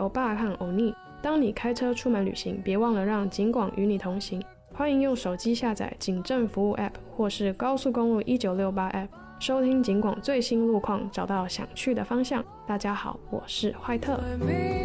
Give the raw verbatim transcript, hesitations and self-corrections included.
欧巴和欧尼。当你开车出门旅行，别忘了让警广与你同行。欢迎用手机下载警政服务 App 或是高速公路一九六八 App， 收听警广最新路况，找到想去的方向。大家好，我是坏特。